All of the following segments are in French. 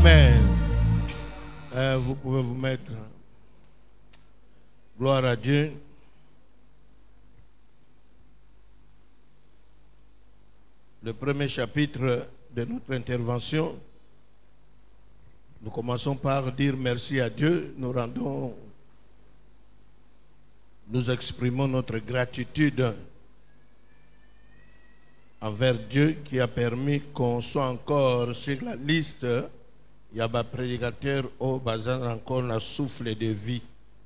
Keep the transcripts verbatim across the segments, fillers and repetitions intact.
Amen. Euh, vous pouvez vous mettre. Gloire à Dieu. Le premier chapitre de notre intervention, nous commençons par dire merci à Dieu. Nous rendons, nous exprimons notre gratitude envers Dieu qui a permis qu'on soit encore sur la liste. Il y a un prédicateur au bazar encore le souffle de vie.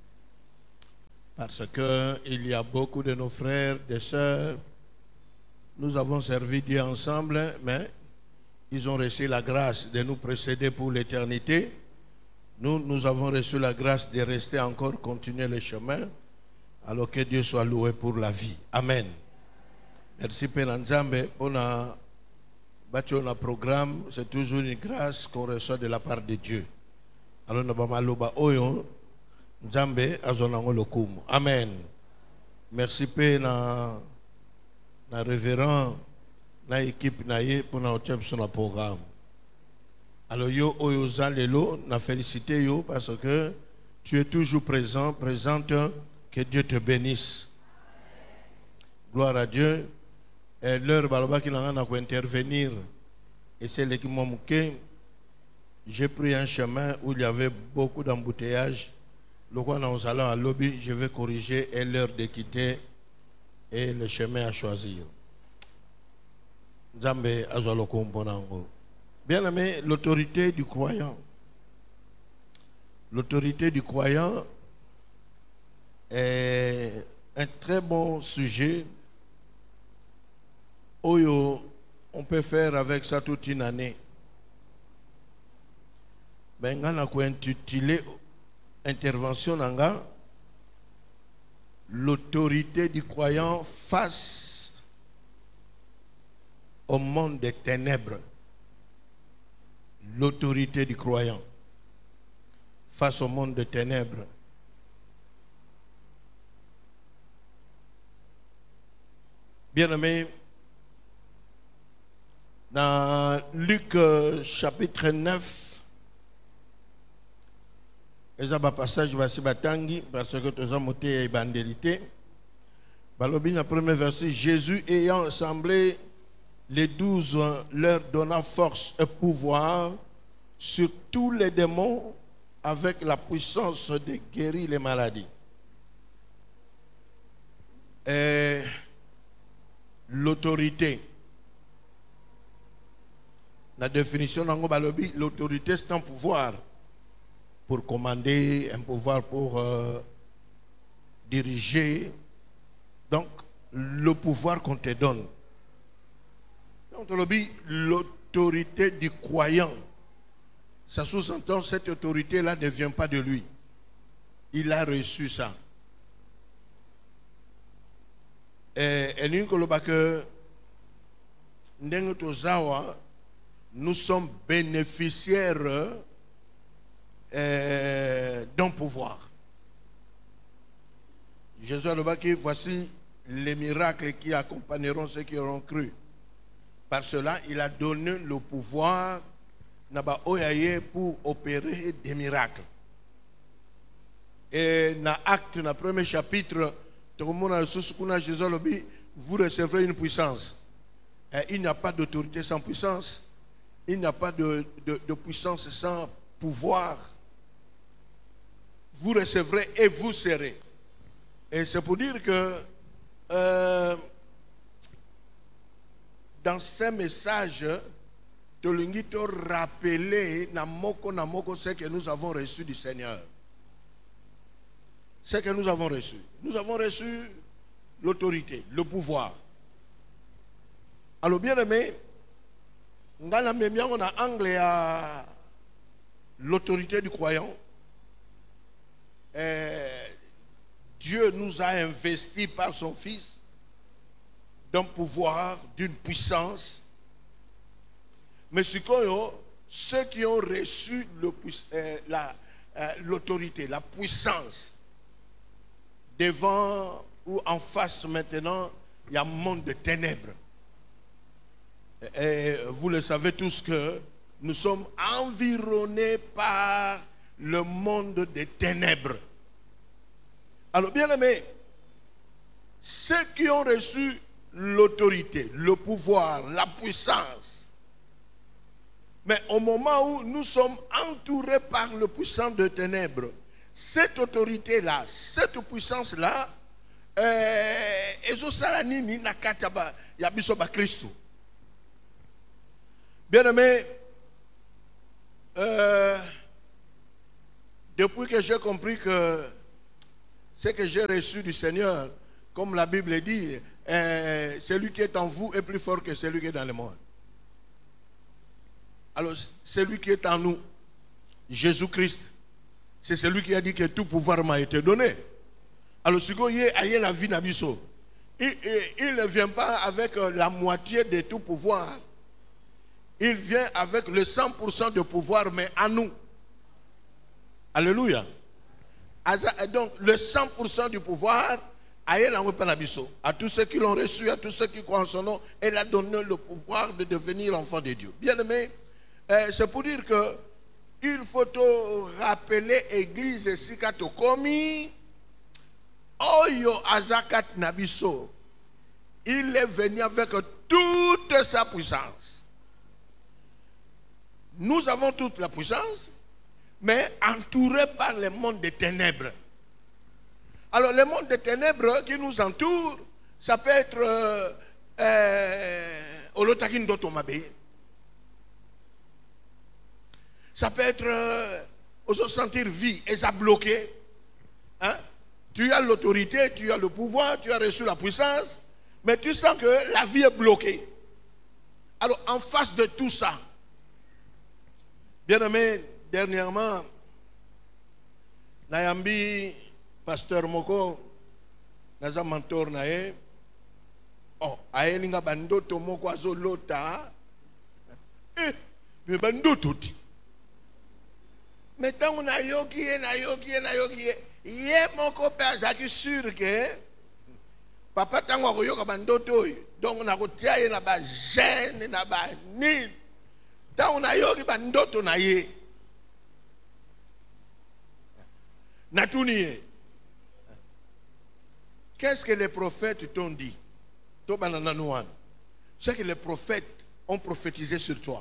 Parce qu'il y a beaucoup de nos frères, des sœurs, nous avons servi Dieu ensemble, mais ils ont reçu la grâce de nous précéder pour l'éternité. Nous, nous avons reçu la grâce de rester encore, continuer le chemin, alors que Dieu soit loué pour la vie. Amen. Merci Père Nzambe. On a bâti un programme, c'est toujours une grâce qu'on reçoit de la part de Dieu. Alors nous avons oyo Nzambe azonango lokumu. Amen. Merci Père na na révérend na équipe na ye pour na otep sur le programme. Alors yo oyo zalelo na félicité yo parce que tu es toujours présent, présente, que Dieu te bénisse. Gloire à Dieu. Et l'heure baloba qui n'a pas intervenir et c'est l'équipe Momouké. J'ai pris un chemin où il y avait beaucoup d'embouteillages. Le quoi nous allons à lobby, je vais corriger et l'heure de quitter et le chemin à choisir. Nzambe azwaloko mponango. Bien aimé, l'autorité du croyant. L'autorité du croyant est un très bon sujet. Oyo, on peut faire avec ça toute une année. Ben, on a intitulé intervention nanga l'autorité du croyant face au monde des ténèbres. L'autorité du croyant face au monde des ténèbres. Bien-aimés, dans Luc euh, chapitre neuf, il y a un passage parce que tu as monté et bandélité. Balobi, le premier verset, Jésus ayant assemblé les douze, leur donna force et pouvoir sur tous les démons avec la puissance de guérir les maladies. Et l'autorité. La définition de l'autorité, c'est un pouvoir pour commander, un pouvoir pour euh, diriger. Donc, le pouvoir qu'on te donne. Donc, l'autorité du croyant, ça sous-entend cette autorité-là ne vient pas de lui. Il a reçu ça. Et nous que nous sommes bénéficiaires euh, d'un pouvoir. Jésus a dit, voici les miracles qui accompagneront ceux qui auront cru. Par cela, il a donné le pouvoir pour opérer des miracles. Et dans l'acte, dans le premier chapitre, Jésus a dit, vous recevrez une puissance. Et il n'y a pas d'autorité sans puissance. Il n'y a pas de, de, de puissance sans pouvoir. Vous recevrez et vous serez. Et c'est pour dire que euh, dans ces messages, tu as rappelé ce que nous avons reçu du Seigneur. Ce que nous avons reçu. Nous avons reçu l'autorité, le pouvoir. Alors bien aimé, on a anglais à l'autorité du croyant. Et Dieu nous a investis par son Fils d'un pouvoir, d'une puissance. Mais ceux qui ont reçu l'autorité, la puissance, devant ou en face maintenant, il y a un monde de ténèbres. Et vous le savez tous que nous sommes environnés par le monde des ténèbres. Alors, bien aimés, ceux qui ont reçu l'autorité, le pouvoir, la puissance, mais au moment où nous sommes entourés par le puissant de ténèbres, cette autorité-là, cette puissance-là, bien aimé, euh, depuis que j'ai compris que ce que j'ai reçu du Seigneur, comme la Bible dit, euh, celui qui est en vous est plus fort que celui qui est dans le monde. Alors, celui qui est en nous, Jésus-Christ, c'est celui qui a dit que tout pouvoir m'a été donné. Alors, ce qu'il y a la vie n'abisso, il ne vient pas avec la moitié de tout pouvoir. Il vient avec le cent pour cent de pouvoir, mais à nous. Alléluia. Donc, le cent pour cent du pouvoir, à tous ceux qui l'ont reçu, à tous ceux qui croient en son nom, elle a donné le pouvoir de devenir enfant de Dieu. Bien aimé, euh, c'est pour dire que il faut te rappeler l'église Sikatokomi, Oyo Azakat Nabiso. Il est venu avec toute sa puissance. Nous avons toute la puissance, mais entourés par le monde des ténèbres. Alors, le monde des ténèbres qui nous entoure, ça peut être Olotakin Dotomabe. Ça peut être euh, se sentir vie et ça bloqué. Hein? Tu as l'autorité, tu as le pouvoir, tu as reçu la puissance, mais tu sens que la vie est bloquée. Alors, en face de tout ça, bien aimé, dernièrement, Nayambi, pasteur Moko, naza mentor nae, oh, aelinga bandoto moko azolota, eh, mais bandoto ti. Mais tant qu'on a yogi, na yogi, na yogi, yé moko pe azaki sûr que papa tango ko yoga bandoto, donc on a kotia na ba gêne na ba ni, tant on a yogi bandoto na ye. Natuniye. Qu'est-ce que les prophètes t'ont dit? C'est que les prophètes ont prophétisé sur toi.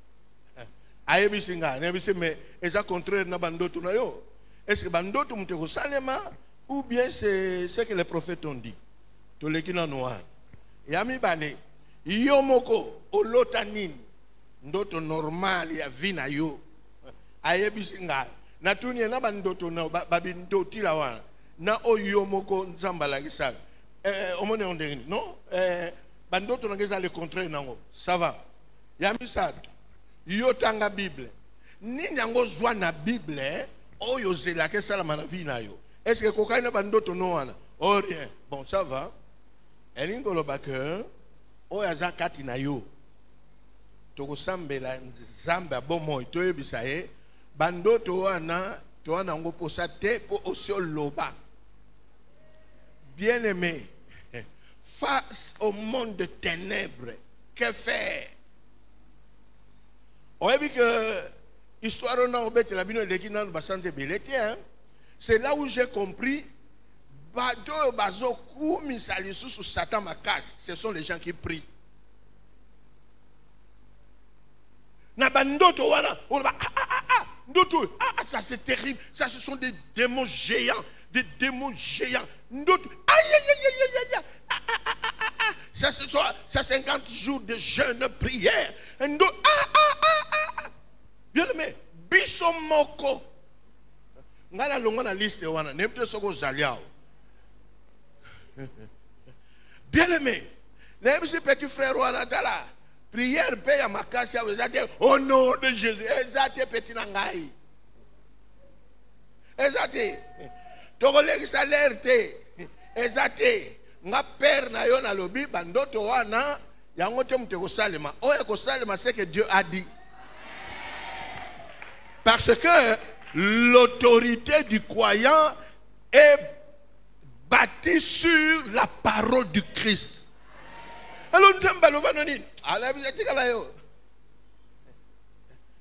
Mais est-ce contraire na bandoto na yo? Est-ce que bandoto muteko salema ou bien c'est ce que les prophètes ont dit? To lekina noir. Yami bale yo moko olotanini ndoto normal ya vina yo. Ayebisinga natuni na bandoto na babindoti la wana. Na oyo moko nzambala kisaka. Eh omone ondeni non eh bandoto ngeza le contraire nango. Ça va. Yami sato. Yo tanga Bible. Ni nyango zwa na Bible oyo zela ke sala na vie na yo. Est-ce que kokaina bandoto no wana? Oh rien. Bon, ça va. Elingo lo baker oya zakati na yo. Toko sambela nzamba bomo to yebisa ye bandoto wana to wana ngo posa te po osio loba. Bien-aimé, face au monde de ténèbres, que faire? On a vu que histoire c'est là où j'ai compris ce sont les gens qui prient. Ça c'est terrible, ça ce sont des démons géants, des démons géants. Ça c'est ça cinquante jours de jeûne prière. Bien aimé, bisomoko. Ngala longa na liste wana, nepte soko zaliao. Bien aimé, les petits frères wana tala. Prière paye à makasi au nom de Jésus. Ezate petit nangai. Ezate. Togolegi salerte. Ezate. Nga père na yo na lobi bandoto wana yango te muteko salema. Oya ko salema c'est que Dieu a dit. Parce que l'autorité du croyant est bâtie sur la parole du Christ. Alors nous sommes balobanoni. Alors vous êtes là yo.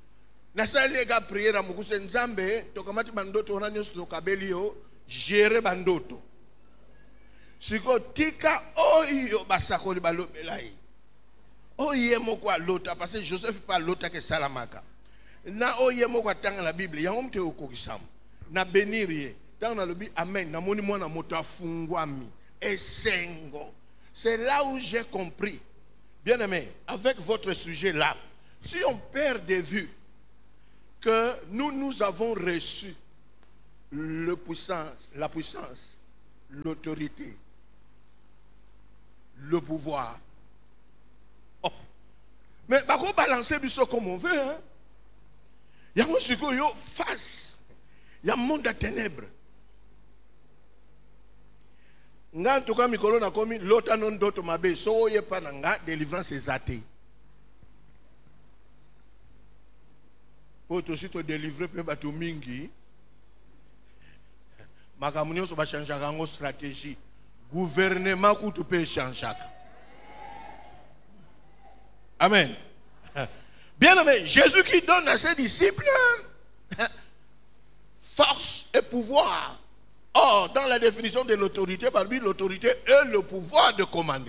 Nasa lega prière mukuse nzambe tokamati bandoto wana nyonso tokabeli yo gérer bandoto. Siko tika oyo basakoli balobela yi. Oye moko alota parce que Joseph pas lota ke salamaka. Na oye moko atanga la Bible yango mte okokisam. Na benirie tanga na lobi amen na moni mwana moto afungwami esengo. C'est là où j'ai compris. Bien aimé, avec votre sujet là, si on perd de vue que nous nous avons reçu le puissance, la puissance, l'autorité, le pouvoir. Oh. Mais par contre, balancer biso comme on veut. Hein? Il y a un monsieur qui face. Il y a un monde de ténèbres. Nga en tout cas mikolo na komi lota non doto mabe so ye pa nga délivrance ezate. Pour aussi te délivrer pe bato mingi. Makamunyo so ba changer rango stratégie. Gouvernement ku tu pe changer. Amen. Bien aimé, Jésus qui donne à ses disciples force et pouvoir. Or, dans la définition de l'autorité, parmi l'autorité est le pouvoir de commander.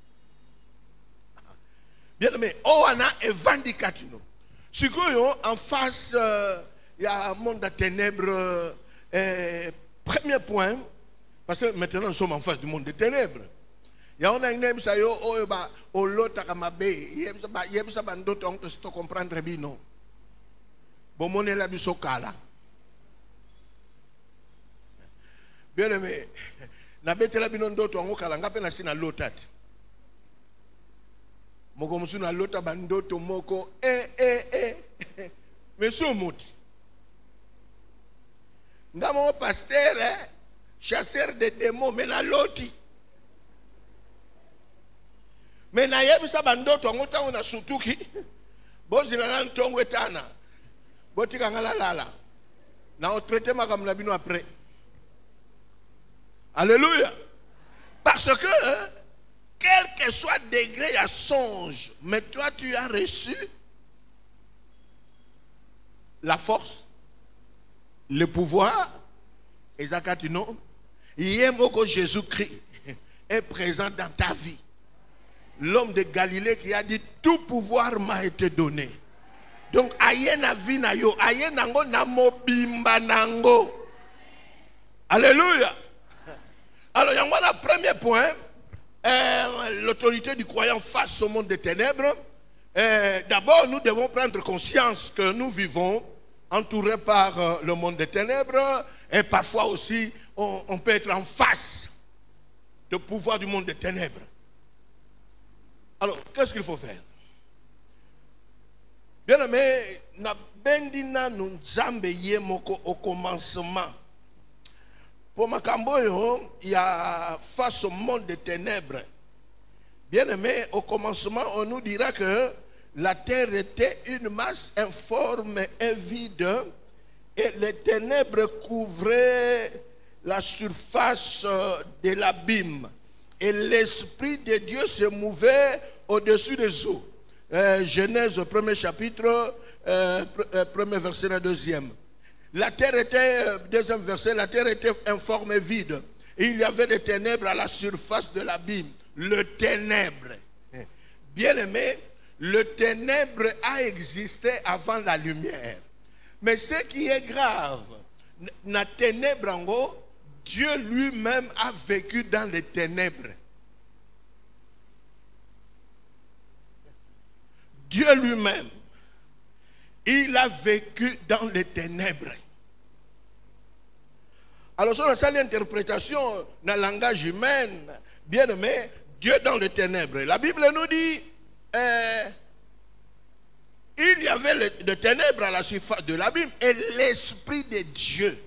Bien aimé, oh, on a un vandicatino. Si en face, il euh, y a un monde de ténèbres. Euh, premier point, parce que maintenant nous sommes en face du monde des ténèbres. Il y a un name ça yo oh ba olota kamabe yebisa ba yebisa bandoto on te comprendre bino. Bon mon la bisokala. Bien aimé, na betela bino ndoto ngo kala ngape na sina lotati. Moko musu na lota bandoto moko eh eh eh. Monsieur Mouti. Ngamo pasteur eh, chasseur de démons mais na loti. Mais na yebisa bandoto ngo tango na sutuki. Bozila na ntongo etana. Botika ngala lala. Na on traiter makamla bino après. Alléluia. Parce que, quel que soit le degré, il y a songe. Mais toi, tu as reçu la force, le pouvoir. Et Zakatino, Yemoko Jésus-Christ est présent dans ta vie. L'homme de Galilée qui a dit, tout pouvoir m'a été donné. Donc, aye na vi na yo, aye nango na mobimba nango. Alléluia. Alors, il y a un premier point, euh, l'autorité du croyant face au monde des ténèbres. Euh, D'abord, nous devons prendre conscience que nous vivons entourés par euh, le monde des ténèbres et parfois aussi, on, on peut être en face du pouvoir du monde des ténèbres. Alors, qu'est-ce qu'il faut faire? Bien aimé, na bendina nunzambe yemoko au commencement. Pour Makamboyo, il y a face au monde des ténèbres. Bien aimé, au commencement, on nous dira que la terre était une masse informe et vide et les ténèbres couvraient la surface de l'abîme. Et l'Esprit de Dieu se mouvait au-dessus des eaux. Euh, Genèse, premier chapitre, euh, premier verset, la deuxième. La terre était, deuxième verset, la terre était informe et vide. Et il y avait des ténèbres à la surface de l'abîme. Le ténèbre. Bien aimé, le ténèbre a existé avant la lumière. Mais ce qui est grave, la ténèbre en haut, Dieu lui-même a vécu dans les ténèbres. Dieu lui-même, il a vécu dans les ténèbres. Alors, sur la salle d'interprétation, dans le langage humain, bien aimé, Dieu dans les ténèbres. La Bible nous dit, euh, il y avait des ténèbres à la surface de l'abîme et l'Esprit de Dieu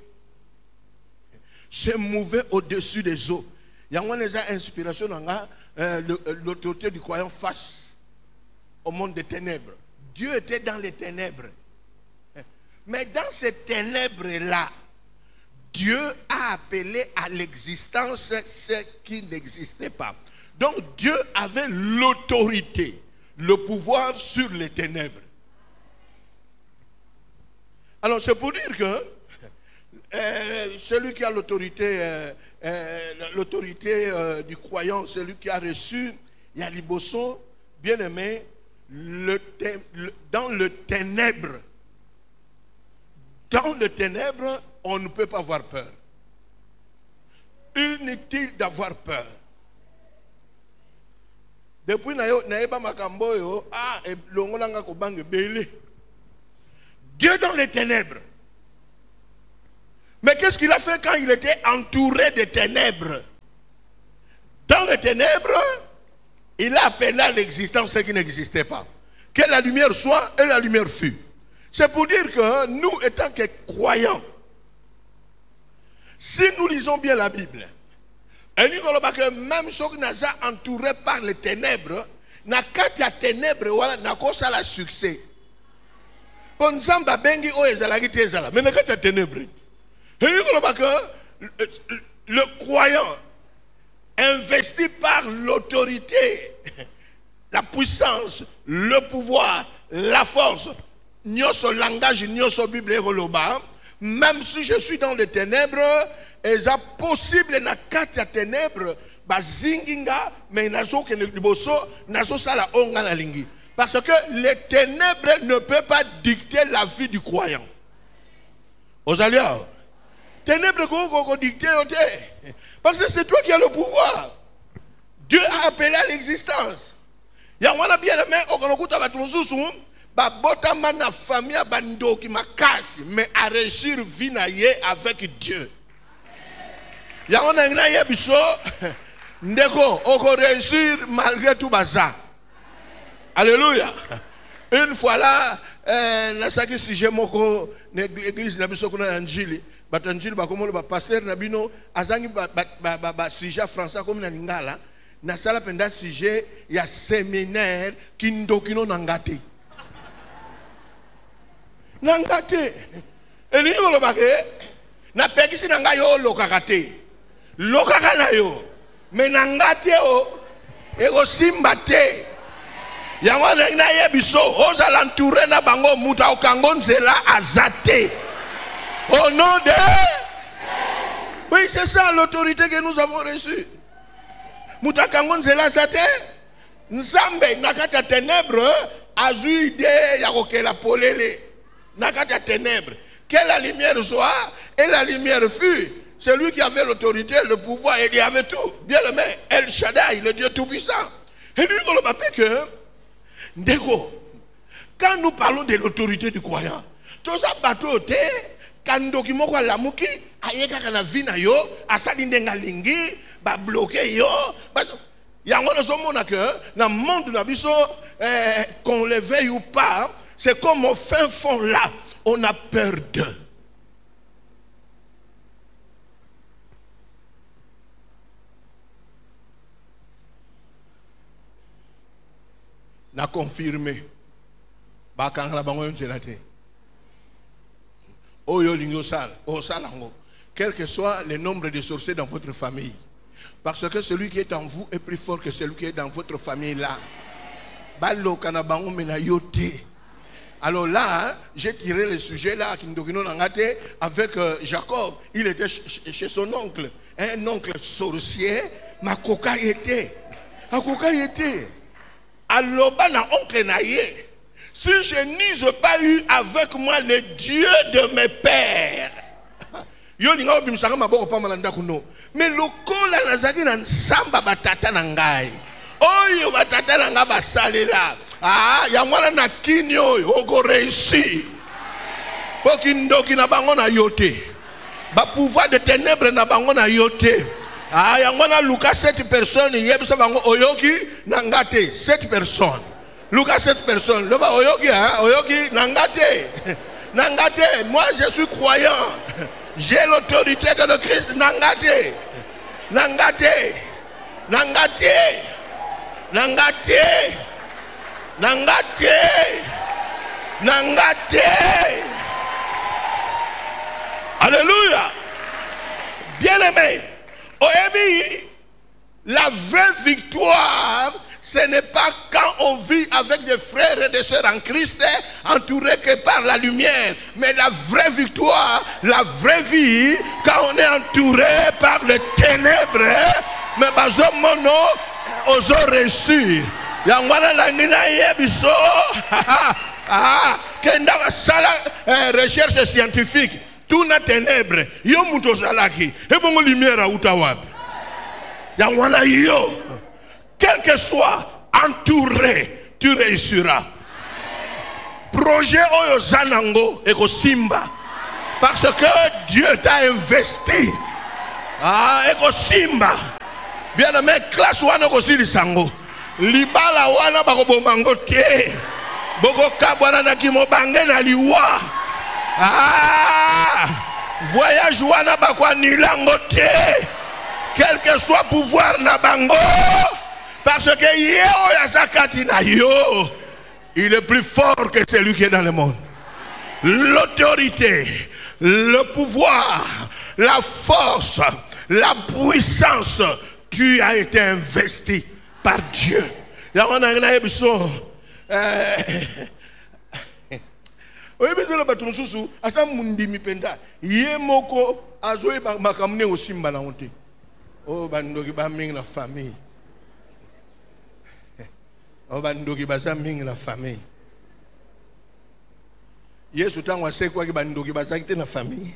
se mouvait au-dessus des eaux. Il y a une inspiration dans l'autorité du croyant face au monde des ténèbres. Dieu était dans les ténèbres. Mais dans ces ténèbres-là, Dieu a appelé à l'existence ce qui n'existait pas. Donc Dieu avait l'autorité, le pouvoir sur les ténèbres. Alors c'est pour dire que euh, celui qui a l'autorité, euh, euh, l'autorité euh, du croyant, celui qui a reçu Yaliboso, bien aimé, le, le, dans le ténèbre, dans le ténèbre, on ne peut pas avoir peur. Inutile d'avoir peur. Depuis naïba makamboyo, ah, et l'ongolanga kobange belé. Dieu dans les ténèbres. Mais qu'est-ce qu'il a fait quand il était entouré de ténèbres? Dans les ténèbres, il a appelé à l'existence ce qui n'existait pas. Que la lumière soit et la lumière fut. C'est pour dire que nous, étant que croyants, si nous lisons bien la Bible, et nous voyons que même ceux qui sont entourés par les ténèbres, na kati ya ténèbres wala na kosa la succès. Bon nzamba bengi o ezala ki te ezala, mais na kati ya ténèbres. Et nous voyons que le croyant investi par l'autorité, la puissance, le pouvoir, la force, nyoso langage, nyoso Bible roloba, même si je suis dans les ténèbres, et c'est possible na kati ya ténèbres, ba zinginga, mais nazo ke liboso, nazo sala onga na lingi. Parce que les ténèbres ne peuvent pas dicter la vie du croyant. Osalia, ténèbres ko dicter ote. Parce que c'est toi qui as le pouvoir. Dieu a appelé à l'existence. Ya wana bien aimé, okonokuta batuzusu, ba botama na famille bando ki makasi, mais à réussir vie na ye avec Dieu. Ya wana ngina ye biso, ndeko oko réussir malgré tout baza. Alléluia. Une fois là, euh, nasaki sujet moko l'église na biso kuna anjili. Batanjili bakomolo ba pasteur na bino azangi ba ba ba, ba sujet français comme na lingala na sala penda sujet ya séminaire kindokino nangate nangate eli ngolo bake na pekisi nanga yo lokakate lokaka na yo me nangate o ego simba te yango na yebiso ozala entouré na bango muta okango nzela azate. Au nom de... Oui, c'est ça l'autorité que nous avons reçue. Mutakangon zela zate, nzambe nakata ténèbres, azu idée yakoke la polele, nakata ténèbres. Que la lumière soit et la lumière fut. Celui qui avait l'autorité, le pouvoir, il y avait tout. Bien aimé, El Shaddai, le Dieu tout-puissant. Et lui, on le rappelle que, Ndego, quand nous parlons de l'autorité du croyant, tout ça bateau kandoki moko lamuki ayeka kana vina yo asali ndenga lingi ba bloquer yo yango na somona que na monde na biso eh, qu'on le veuille ou pas, c'est comme au fin fond là on a peur d'eux. Na confirmé ba kangala bango yon zelate. Quel que soit le nombre de sorciers dans votre famille, parce que celui qui est en vous est plus fort que celui qui est dans votre famille là. Alors là, j'ai tiré le sujet là avec euh, Jacob. Il était chez son oncle, un oncle sorcier, ma coca était. Ma coca était. Alors, na oncle naïe. Si je n'use pas eu avec moi le Dieu de mes pères, mais le col à Nazaki n'a samba batata nangai. Oh, yo batata nanga basalela. Ah, yamwana na kinyo ogo réussi. Pokindo ki na bango na yote. Ba pouvoir de ténèbres na bango na yote. Ah, yamwana Lucas sept personnes yebisa bango oyoki nangate sept personnes. Lucas sept personnes. Le ba oyoki hein, oyoki nangate. Nangate, moi je suis croyant. J'ai l'autorité de le Christ nangate. Nangate. Nangate. Nangate. Nangate. Nangate. Alléluia. Bien-aimé, la vraie victoire, ce n'est pas quand on vit avec des frères et des sœurs en Christ, entourés que par la lumière. Mais la vraie victoire, la vraie vie, quand on est entouré par les ténèbres, mais bazo mono, oso réussir. Yangwana langina yebiso, ah, kenda sala recherche scientifique, tout na ténèbres, yo muto salaki, et bon lumière outa wapi. Yangwana yo, quel que soit entouré, tu réussiras. Projet oyo zanango eko simba, parce que Dieu t'a investi. Ah, eko simba. Bien aimé, classe wana ko sili sango. Libala wana bako bomango te. Boko kabwana na kimo bange na liwa. Ah, voyage wana bako anilango te. Quel que soit pouvoir na bango, parce que yeo yazakati na yo, il est plus fort que celui qui est dans le monde. L'autorité, le pouvoir, la force, la puissance, tu as été investi par Dieu. Oui, mais le bateau sous asa mundi mi penda yemoko azoe makamne osimba na honte. Oh bandoki ba mingi na famille. Oh bandoki ba za mingi na famille. Yesu tango ase kwa ki bandoki ba za kite na famille.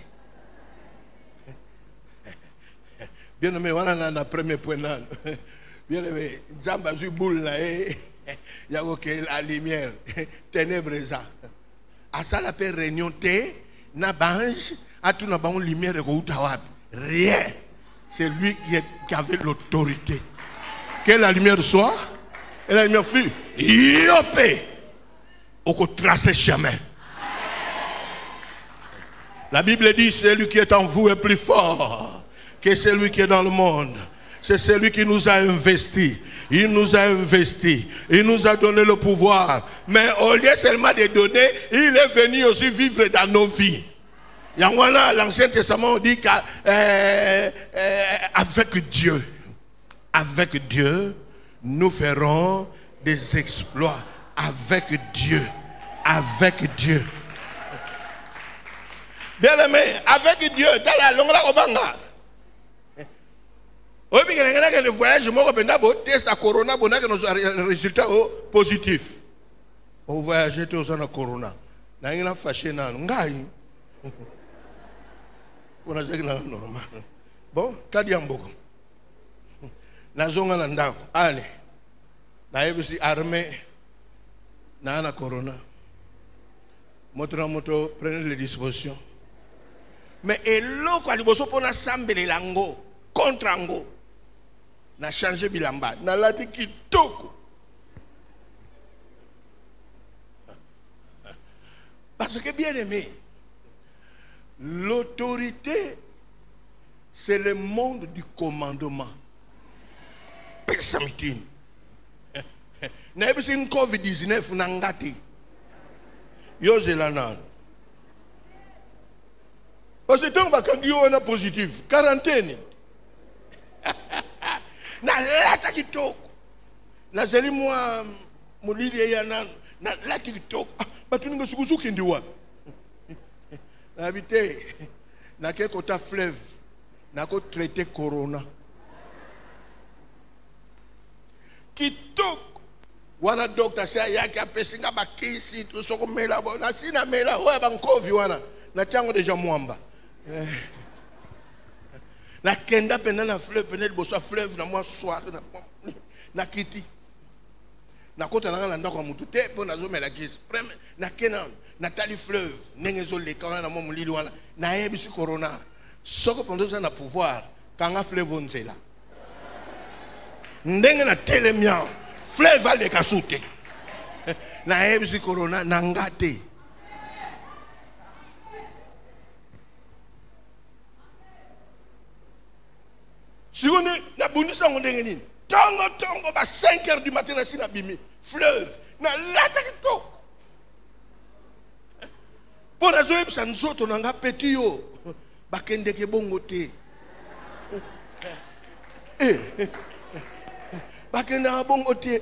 Bien aimé, wana na na premier point là. Bien aimé, Zamba zu boule là eh. Ya que la lumière, ténèbres ça. À ça la paix réunion té na bange, à tout na ban lumière ko utawab. Rien. C'est lui qui, est, qui avait l'autorité. Que la lumière soit, et la lumière fut yopé. On peut tracer chemin. La Bible dit, celui qui est en vous est plus fort que celui qui est dans le monde. C'est celui qui nous a investis. Il nous a investis. Il nous a donné le pouvoir. Mais au lieu seulement de donner, il est venu aussi vivre dans nos vies. L'Ancien Testament dit qu'avec euh, euh, Dieu, avec Dieu, nous ferons des exploits. Avec Dieu. Avec Dieu. Bien aimé, avec Dieu, dans la longue la oui, mais quand le voyage, moi, je test à corona, on a un résultat positif. On voyage tous en corona. On a un fâché dans le on a dit que c'est normal. Bon, t'as dit un beaucoup. Na zonga na ndako. Allez. Na yebisi armée. Na na corona. Moto na moto, prenez les dispositions. Mais et l'eau, quand il faut qu'on a sambe lango contre ango. Na changé bilamba. Na lati kitoko. Parce que bien aimé, l'autorité, c'est le monde du commandement. Persamitin. Na yebisi une covid dix-neuf nangati. Yo zelanan. Parce que tant que yo est positif, quarantaine. Na lata kitoko. Na zeli moi mulili yana na lata kitoko. Batu ningo sukuzuki ndiwa. Na habité na ke kota fleuve na ko traiter corona. Kitoko wana docteur sa yaki apesinga bakisi to soko mela na sina mela wa bankovi wana na tango deja mwamba. Na kenda pena na fleuve pena boso fleuve na moi soir na na kiti na kota na na ndako mutu te po na zo mela kisi na kena na tali fleuve nengezo le kana na mo mulili wana na yebisi corona soko pondo za na pouvoir kanga fleuve nzela ndenge na telemia fleuve ale kasute na yebisi corona na ngate. Si on est na bonisa on ndenge nini tango tango ba cinq heures du matin na sina bimi fleuve na lata kitoko pona zo yebisa nzoto na nga peti yo bakende ke bongo te eh bakenda bon otie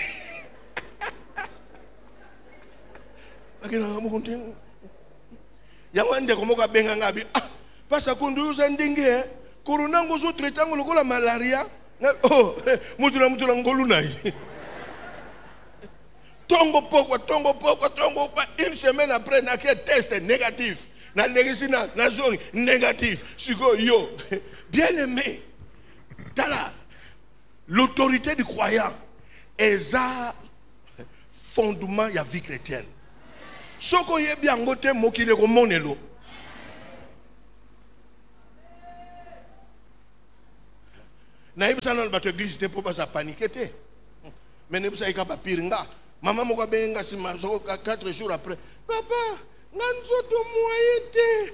bakenda bon otie yawande komoka benga ngabi ah pasa kunduza ndinge corona ngozo tretango lokola malaria oh mutula mutula ngolunai tongo poko tongo poko tongo pa une semaine après na que test négatif na négatif na zone négatif siko yo bien aimé tala l'autorité du croyant est un fondement de la vie chrétienne. Ce qu'on y a bien goûté, moi qui l'ai remonté. Naïbsa dans la église, c'était pour pas paniquer. Mais Naïbsa est capable de pire. Maman m'a dit que quatre jours après, papa, nous moyen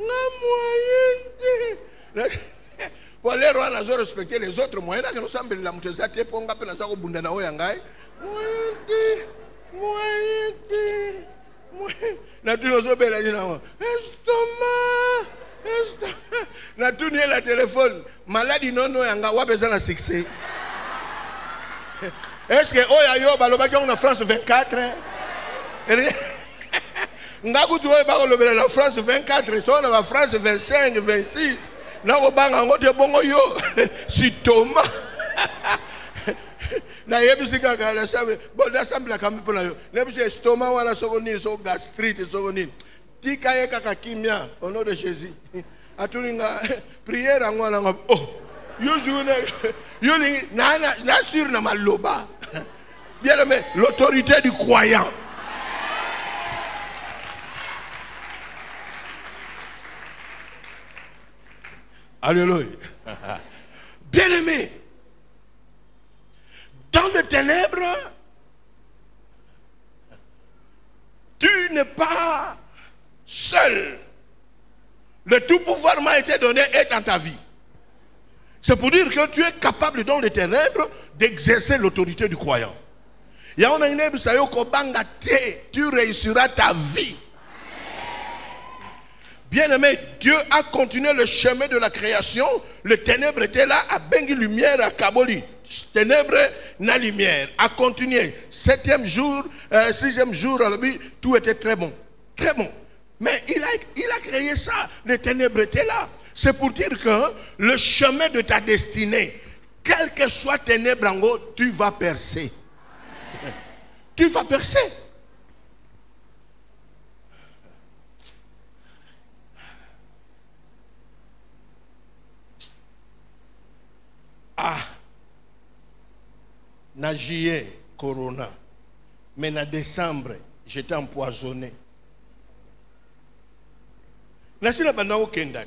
nous moyen. Pour les rois, nous respecter les autres moyens que nous sommes la montée pour nga pena zako bunda na oyangai. Moyende, moyende, moyende. Na tu nous obéis là, estomac, estomac. Na tu nie la téléphone, maladie non oyanga wa besoin de succès. Est-ce que oya yo balobaki en France vingt-quatre? Ngaku tu oya balobela la France vingt-quatre, so na France vingt-cinq, vingt-six. Na obanga ngote bongo yo si Thomas na yebisi kaka la sabe bon d'assemblée kambi pona yo nebisi estomac wala soko nini soko gastrite soko nini tika ye kaka kimia au nom de Jésus atulinga prière ngwana ngap oh yo joune yo lingi na na sur na maloba bien aimé l'autorité du croyant. Alléluia. Bien-aimé, dans les ténèbres, tu n'es pas seul. Le tout pouvoir m'a été donné et dans ta vie. C'est pour dire que tu es capable dans les ténèbres d'exercer l'autorité du croyant. Tu réussiras ta vie. Bien-aimé, Dieu a continué le chemin de la création. Le ténèbre était là, à bengi lumière, à Kaboli. Ténèbre, na lumière. A continué. Septième jour, euh, sixième jour, tout était très bon. Très bon. Mais il a, il a créé ça. Le ténèbre était là. C'est pour dire que le chemin de ta destinée, quel que soit ténèbre en haut, tu vas percer. Tu vas percer. Ah, na juillet, corona, mais na décembre, j'étais empoisonné. Nasi na banda okenda.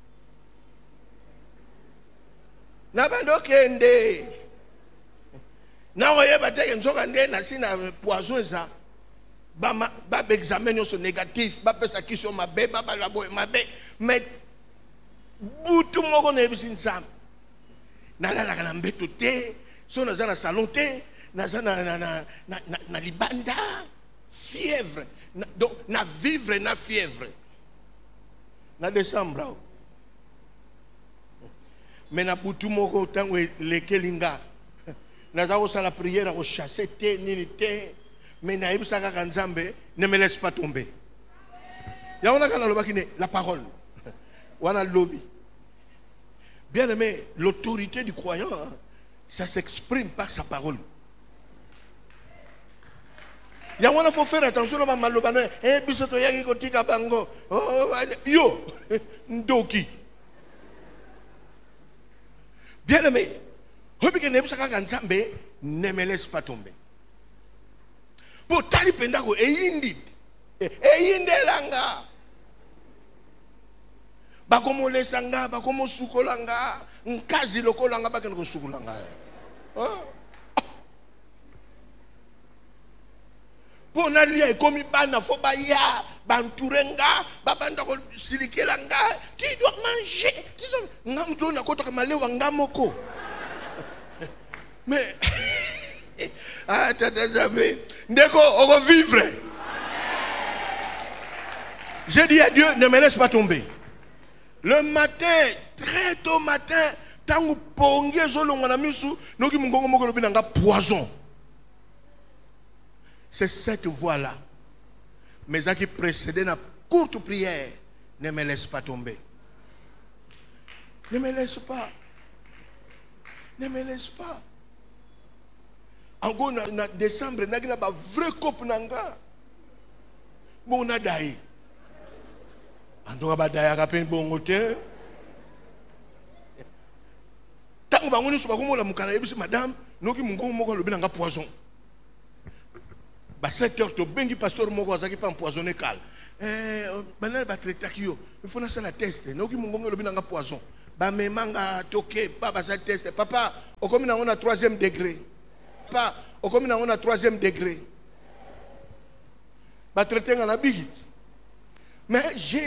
Na banda okende. Na oye bateke nzoka nde nasi na poison za. Ba ba examen yo négatif, ba pesa kiso mabe, ba ba labo mabe, mais butu moko na ebisi nzambe. Nalala kana mbeto te, so naza na salon te, naza na na na na na libanda, fièvre, na, donc na vivre na fièvre. Na décembre. Mais na butu moko tango lekelinga. Naza ko sala prière ko chasser te nini te, mais na yebisa ka Nzambe ne me laisse pas tomber. Ya ona kana lobaki ne la parole. Wana lobby. Bien aimé, l'autorité du croyant, ça s'exprime par sa parole. Il faut faire attention à ma malobane. Eh, bisoto yaki kotika bango. Oh, yo, ndoki. Bien aimé, ne me laisse pas tomber. Pour tali pendago, e yindit, e yindelanga. Bakomo lesanga, bakomo sukolanga, nkazi lokolanga bakeno sukolanga. Pour nalia komi bana fo ba ya banturenga babanda ko silikelanga qui doit manger disons ngamto na kota kamalewa ngamoko. Mais ah tata jamais ndeko on va vivre. J'ai dit à Dieu ne me laisse pas tomber. Le matin, très tôt matin, Tangu pongie zolo ngana misu, noki mungongo moko lobi nanga poison. C'est cette voie-là. Mais ça qui précédait la courte prière, ne me laisse pas tomber. Ne me laisse pas. Ne me laisse pas. En gros, en décembre, il y a un vrai couple. Bon, on a d'ailleurs. En tout cas, d'ailleurs, il y a un bon côté. Tant que vous avez dit, madame, nous avons un poison. À sept heures, tu pasteur moko qui pas empoisonné cal. Eh, banal ba traiter kio. Il faut na la test. Nous qui mongongo lobi nanga poison. Ba me manga toqué pas ba ça test. Papa, au comme on a troisième degré. Papa, au comme on a troisième degré. Ba traiter ngana bigit. Mais j'ai